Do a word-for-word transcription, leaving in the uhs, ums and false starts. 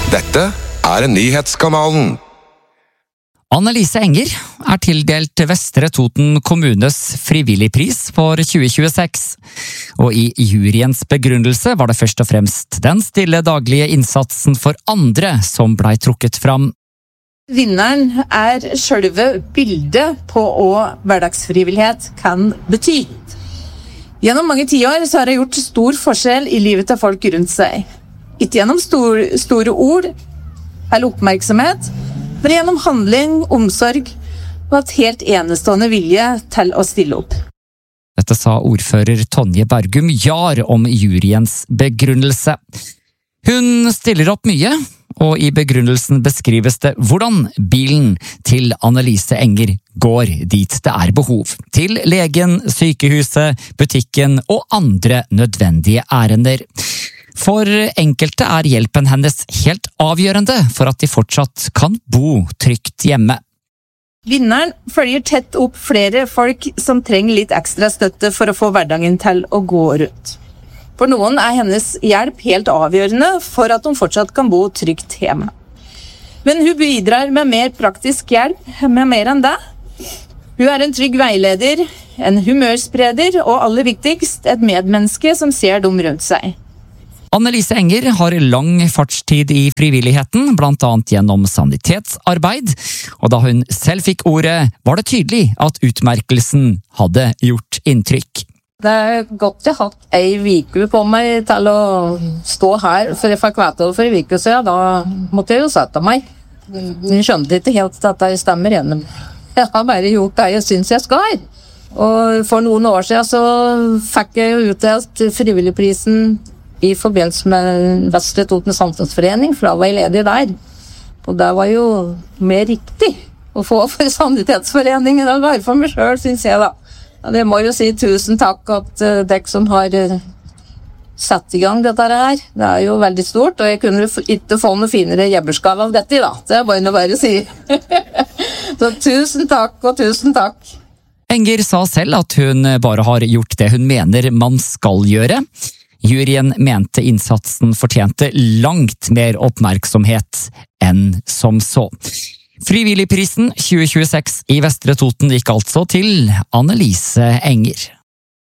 Dette er Nyhetskanalen. Annelise Enger er tildelt Vestre Toten kommunes frivilligpris for tjue tjueseks. Og i juryens begrunnelse var det først og fremst den stille daglige innsatsen for andre som blei trukket fram. Vinneren er selve bildet på hva hverdagsfrivillighet kan bety. Gjennom mange tiår så har det gjort stor forskjell i livet til folk rundt seg. Ikke gjennom stor, store ord eller oppmerksomhet, men gjennom handling, omsorg og et helt enestående vilje til å stille opp. Dette sa ordfører Tonje Bergum Jahr om juryens begrunnelse. Hun stiller opp mye, og i begrunnelsen beskrives det hvordan bilen til Annelise Enger går dit det er behov. Til legen, sykehuset, butikken og andre nødvendige ærender. For enkelte er hjelpen hennes helt avgjørende for at de fortsatt kan bo trygt hjemme. Vinneren følger tett opp flere folk som trenger litt ekstra støtte for å få hverdagen til å gå rundt. For noen er hennes hjelp helt avgjørende for at hun fortsatt kan bo trygt hjemme. Men hun bidrar med mer praktisk hjelp, med mer enn det. Hun er en trygg veileder, en humørspreder og aller viktigst et medmenneske som ser dem rundt seg. Annelise Enger har lang fartstid i frivilligheten, blant annet gjennom sanitetsarbeid, og da hun selv fikk ordet, var det tydelig at utmerkelsen hadde gjort inntrykk. Det er godt jeg har hatt ei uke på meg til å stå her, for jeg fikk vite det for en uke siden, da måtte jeg jo sette meg. Jeg skjønte ikke helt at jeg stemmer igjen. Jeg har bare gjort det jeg synes jeg skal. Og for noen år siden så fikk jeg jo utdelt frivilligprisen i forbindelse med Vestre Toten Samfunnsforening, for da var jeg ledig der. Og det var jo mer riktig å få for Sanitetsforeningen enn bare for meg selv, synes jeg da. Og det må jo si tusen takk at uh, dere som har uh, satt i gang dette her. Det er jo veldig stort, og jeg kunne ikke få noe finere jebberskall av dette da. Det er bare noe bare å si. Så tusen takk og tusen takk. Enger sa selv at hun bare har gjort det hun mener man skal gjøre. Juryen mente innsatsen fortjente langt mer oppmerksomhet enn som så. Frivilligprisen tjue tjueseks i Vestre Toten gikk altså til Annelise Enger.